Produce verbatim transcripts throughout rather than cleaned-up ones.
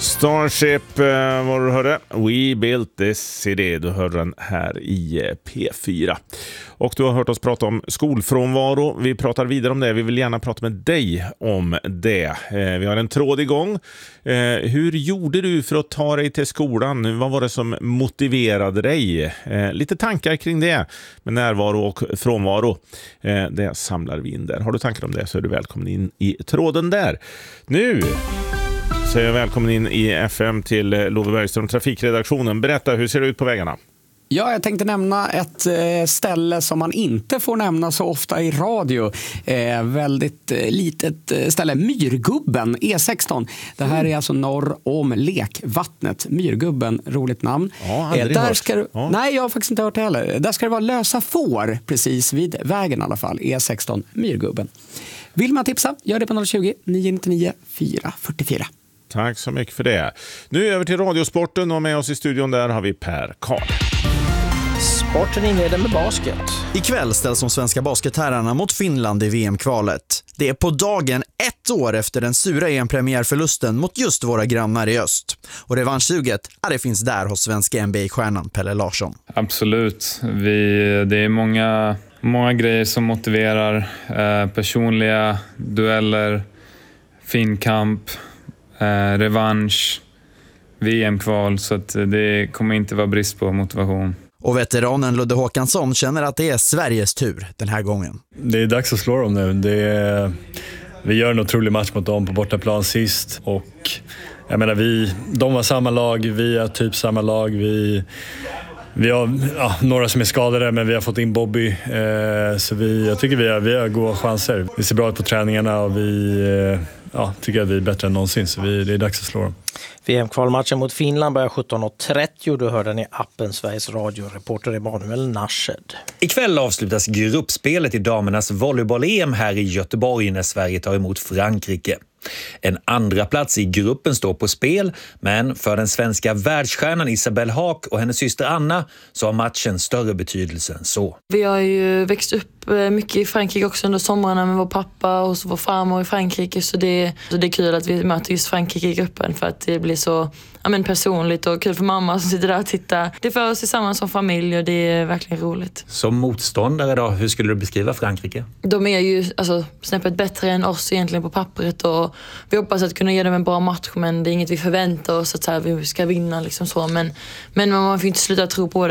Starship, eh, vad du hörde? We built this city. Du hör den här i eh, P fyra. Och du har hört oss prata om skolfrånvaro. Vi pratar vidare om det. Vi vill gärna prata med dig om det. Eh, vi har en tråd igång. Eh, hur gjorde du för att ta dig till skolan? Vad var det som motiverade dig? Eh, lite tankar kring det med närvaro och frånvaro. Eh, det samlar vi in där. Har du tankar om det så är du välkommen in i tråden där. Nu så är jag välkommen in i F M till Love Bergström, trafikredaktionen. Berätta, hur ser det ut på vägarna? Ja, jag tänkte nämna ett eh, ställe som man inte får nämna så ofta i radio. Eh, väldigt eh, litet eh, ställe, Myrgubben, E sexton. Det här är alltså norr om Lekvattnet. Myrgubben, roligt namn. Ja, aldrig eh, där hört. ska du, Ja. Nej, jag har faktiskt inte hört det heller. Där ska det vara lösa får precis vid vägen i alla fall. E sexton, Myrgubben. Vill man tipsa, gör det på noll tjugo, nio nio nio, fyra fyra fyra. Tack så mycket för det. Nu över till Radiosporten och med oss i studion där har vi Per Karl. Sporten inleder med basket. Ikväll ställs de svenska basketherrarna mot Finland i V M-kvalet. Det är på dagen ett år efter den sura E M-premiärförlusten mot just våra grannar i öst. Och revanschsuget, ja, det finns där hos svenska N B A-stjärnan Pelle Larsson. Absolut. Vi, det är många, många grejer som motiverar. Eh, personliga dueller, fin kamp, eh, revansch, V M-kval. Så att det kommer inte vara brist på motivation. Och veteranen Ludde Håkansson känner att det är Sveriges tur den här gången. Det är dags att slå dem nu. Det är, vi gör en otrolig match mot dem på bortaplan sist. Och jag menar, vi, de var samma lag, vi är typ samma lag. Vi, vi har ja, några som är skadade, men vi har fått in Bobby. Eh, så vi, jag tycker vi har, vi har goda chanser. Vi ser bra ut på träningarna och vi eh, ja, tycker att vi är bättre än någonsin. Så vi, det är dags att slå dem. V M-kvalmatchen mot Finland börjar sjutton trettio. Du hör den i appen Sveriges Radio. Reporter Emanuel Narshed. Ikväll avslutas gruppspelet i damernas volleyboll-E M här i Göteborg när Sverige tar emot Frankrike. En andra plats i gruppen står på spel, men för den svenska världsstjärnan Isabelle Haak och hennes syster Anna så har matchen större betydelse än så. Vi har ju växt upp mycket i Frankrike också under sommarna med vår pappa och så vår farmor i Frankrike, så det, så det är kul att vi möter just Frankrike i gruppen för att det blir så ja, men personligt och kul för mamma som sitter där och tittar. Det för oss tillsammans som familj och det är verkligen roligt. Som motståndare då, hur skulle du beskriva Frankrike? De är ju alltså, snäppet bättre än oss egentligen på pappret och vi hoppas att kunna ge dem en bra match, men det är inget vi förväntar oss att så här, vi ska vinna liksom så, men, men man får inte sluta tro på det.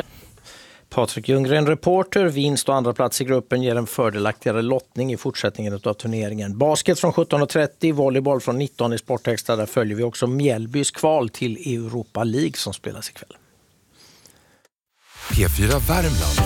Patrik Ljunggren, reporter. Vinst och andra plats i gruppen ger en fördelaktigare lottning i fortsättningen av turneringen. Basket från sjutton trettio, volleyboll från nitton i Sportextra. Där följer vi också Mjällbys kval till Europa League som spelas ikväll. P fyra Värmland